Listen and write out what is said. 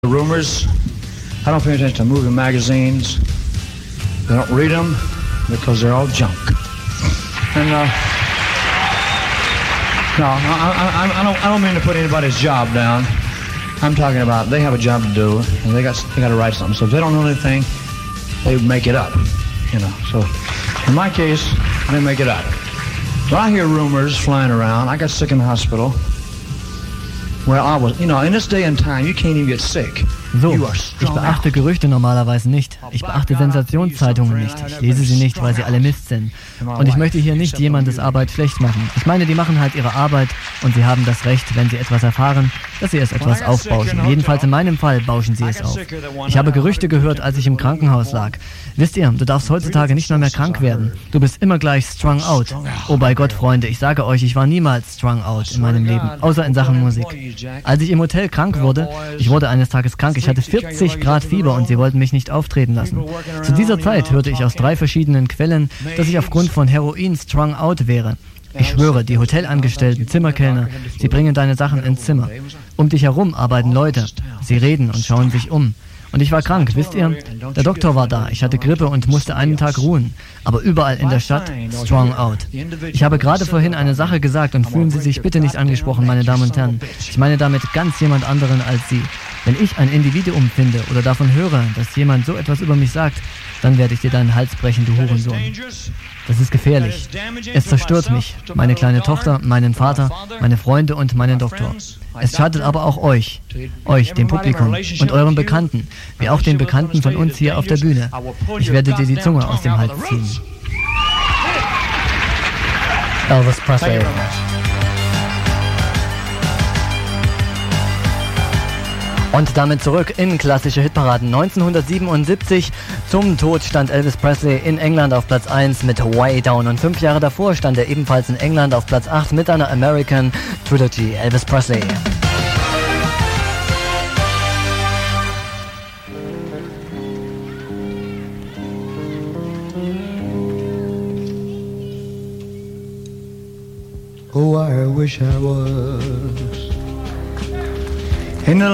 Rumors. I don't pay attention to movie magazines. I don't read them because they're all junk. And no, I don't mean to put anybody's job down. I'm talking about they have a job to do and they got to write something. So if they don't know anything, they make it up. So in my case, they make it up. When I hear rumors flying around, I got sick in the hospital. Well, I was, in this day and time, you can't even get sick. So, ich beachte Gerüchte normalerweise nicht. Ich beachte Sensationszeitungen nicht. Ich lese sie nicht, weil sie alle Mist sind. Und ich möchte hier nicht jemandes Arbeit schlecht machen. Ich meine, die machen halt ihre Arbeit und sie haben das Recht, wenn sie etwas erfahren, dass sie es etwas aufbauschen. Jedenfalls in meinem Fall bauschen sie es auf. Ich habe Gerüchte gehört, als ich im Krankenhaus lag. Wisst ihr, du darfst heutzutage nicht mehr krank werden. Du bist immer gleich strung out. Oh bei Gott, Freunde, ich sage euch, ich war niemals strung out in meinem Leben, außer in Sachen Musik. Als ich im Hotel krank wurde, ich wurde eines Tages krank, ich hatte 40 Grad Fieber und sie wollten mich nicht auftreten lassen. Zu dieser Zeit hörte ich aus 3 verschiedenen Quellen, dass ich aufgrund von Heroin strung out wäre. Ich schwöre, die Hotelangestellten, Zimmerkellner, sie bringen deine Sachen ins Zimmer. Um dich herum arbeiten Leute. Sie reden und schauen sich um. Und ich war krank, wisst ihr? Der Doktor war da, ich hatte Grippe und musste einen Tag ruhen. Aber überall in der Stadt, strung out. Ich habe gerade vorhin eine Sache gesagt und fühlen Sie sich bitte nicht angesprochen, meine Damen und Herren. Ich meine damit ganz jemand anderen als Sie. Wenn ich ein Individuum finde oder davon höre, dass jemand so etwas über mich sagt, dann werde ich dir deinen Hals brechen, du Hurensohn. Das ist gefährlich. Es zerstört mich, meine kleine Tochter, meinen Vater, meine Freunde und meinen Doktor. Es schadet aber auch euch, dem Publikum und euren Bekannten, wie auch den Bekannten von uns hier auf der Bühne. Ich werde dir die Zunge aus dem Hals ziehen. Elvis Presley. Und damit zurück in klassische Hitparaden. 1977 zum Tod stand Elvis Presley in England auf Platz 1 mit Way Down. Und 5 Jahre davor stand er ebenfalls in England auf Platz 8 mit einer American Trilogy. Elvis Presley. Oh, I wish I was in the